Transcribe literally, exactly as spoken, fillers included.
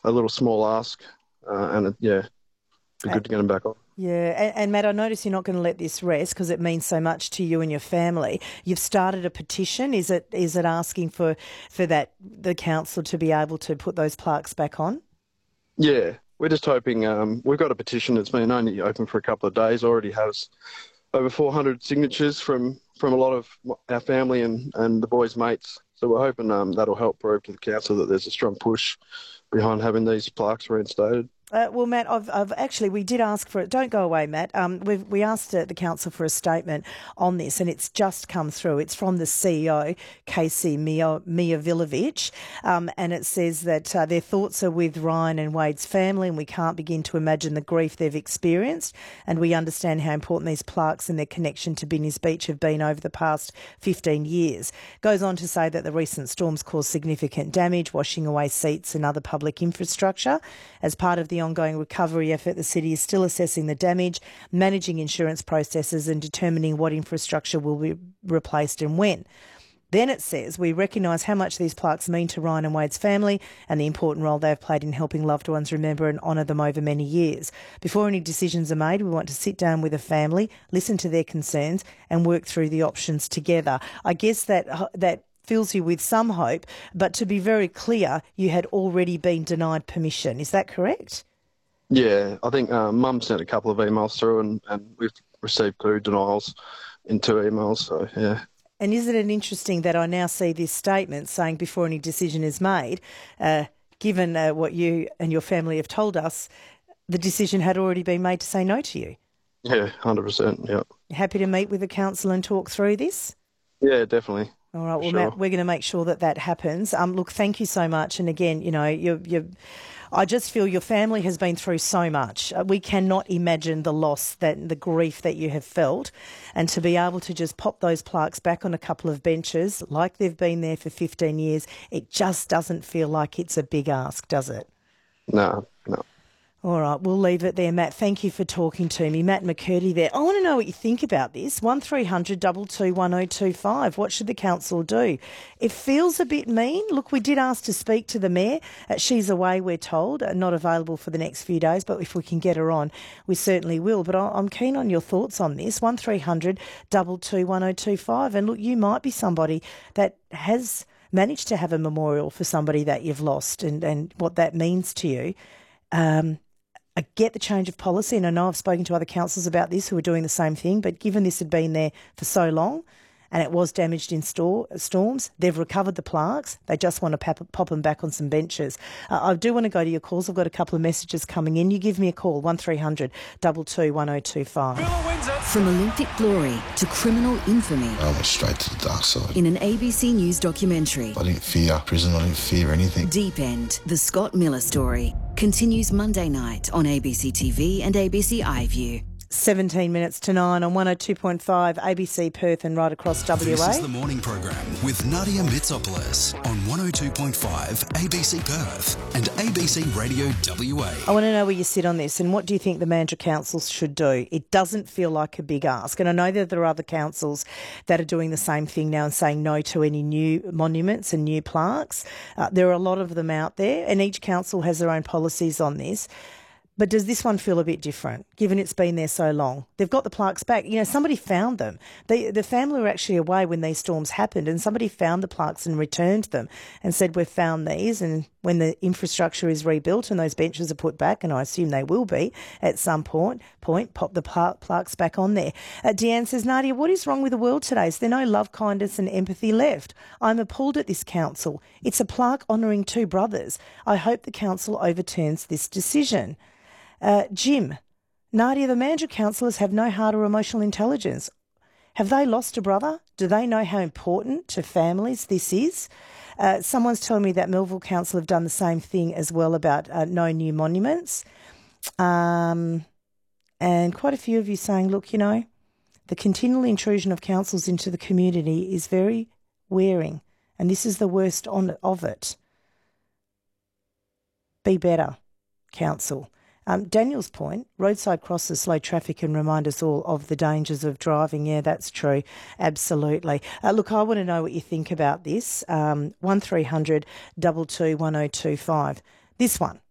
a little small ask, uh, and it, yeah, be good to get them back on. Yeah, and, and Matt, I notice you're not going to let this rest because it means so much to you and your family. You've started a petition. Is it is it asking for for that the council to be able to put those plaques back on? Yeah, we're just hoping. Um, we've got a petition that's been only open for a couple of days. Already has over four hundred signatures from, from a lot of our family and, and the boys' mates. So we're hoping um, that'll help prove to the council that there's a strong push behind having these plaques reinstated. Uh, well, Matt, I've, I've actually, we did ask for it. Don't go away, Matt. Um, we've, we asked uh, the council for a statement on this, and it's just come through. It's from the C E O, Casey Mijovilovic, um, and it says that uh, their thoughts are with Ryan and Wade's family, and we can't begin to imagine the grief they've experienced, and we understand how important these plaques and their connection to Binny's Beach have been over the past fifteen years. Goes on to say that the recent storms caused significant damage, washing away seats and other public infrastructure. As part of the ongoing recovery effort, the city is still assessing the damage, managing insurance processes and determining what infrastructure will be replaced and when. Then it says, we recognise how much these plaques mean to Ryan and Wade's family and the important role they've played in helping loved ones remember and honour them over many years. Before any decisions are made, we want to sit down with the family, listen to their concerns and work through the options together. I guess that that fills you with some hope, but to be very clear, you had already been denied permission. Is that correct? Yeah, I think uh, Mum sent a couple of emails through and, and we've received two denials in two emails, so yeah. And isn't it interesting that I now see this statement saying before any decision is made, uh, given uh, what you and your family have told us, the decision had already been made to say no to you? Yeah, one hundred percent, yeah. Happy to meet with the council and talk through this? Yeah, definitely. All right, well, sure. Matt, we're going to make sure that that happens. Um, look, thank you so much. And again, you know, you you I just feel your family has been through so much. Uh, we cannot imagine the loss, that the grief that you have felt. And to be able to just pop those plaques back on a couple of benches like they've been there for fifteen years, it just doesn't feel like it's a big ask, does it? No, no. All right, we'll leave it there, Matt. Thank you for talking to me. Matt McCurdy there. I want to know what you think about this. one three hundred two two one oh two five. What should the council do? It feels a bit mean. Look, we did ask to speak to the mayor. Uh, she's away, we're told, uh, not available for the next few days, but if we can get her on, we certainly will. But I- I'm keen on your thoughts on this. one three hundred two two one oh two five. And look, you might be somebody that has managed to have a memorial for somebody that you've lost and, and what that means to you. Um, I get the change of policy, and I know I've spoken to other councils about this who are doing the same thing, but given this had been there for so long and it was damaged in store, storms, they've recovered the plaques. They just want to pop, pop them back on some benches. Uh, I do want to go to your calls. I've got a couple of messages coming in. You give me a call, one three hundred two two one oh two five. From Olympic glory to criminal infamy. I went straight to the dark side. In an A B C News documentary. I didn't fear prison, I didn't fear anything. Deep End, the Scott Miller story, continues Monday night on A B C T V and A B C iView. seventeen minutes to nine on one oh two point five A B C Perth and right across W A. This is the morning program with Nadia Mitsopoulos on one oh two point five A B C Perth and A B C Radio W A. I want to know where you sit on this and what do you think the Mandurah councils should do? It doesn't feel like a big ask, and I know that there are other councils that are doing the same thing now and saying no to any new monuments and new plaques. Uh, there are a lot of them out there, and each council has their own policies on this. But does this one feel a bit different, given it's been there so long? They've got the plaques back. You know, somebody found them. They, the family were actually away when these storms happened, and somebody found the plaques and returned them and said, we've found these, and when the infrastructure is rebuilt and those benches are put back, and I assume they will be at some point, point pop the pla- plaques back on there. Uh, Deanne says, Nadia, what is wrong with the world today? Is there no love, kindness and empathy left? I'm appalled at this council. It's a plaque honouring two brothers. I hope the council overturns this decision. Uh, Jim, Nadia, the Mandurah councillors have no heart or emotional intelligence. Have they lost a brother? Do they know how important to families this is? Uh, someone's telling me that Melville Council have done the same thing as well about uh, no new monuments. Um, and quite a few of you saying, look, you know, the continual intrusion of councils into the community is very wearing, and this is the worst on, of it. Be better, council. Um, Daniel's point, roadside crosses slow traffic and remind us all of the dangers of driving. Yeah, that's true. Absolutely. Uh, look, I want to know what you think about this. Um, one three hundred two two one oh two five. This one.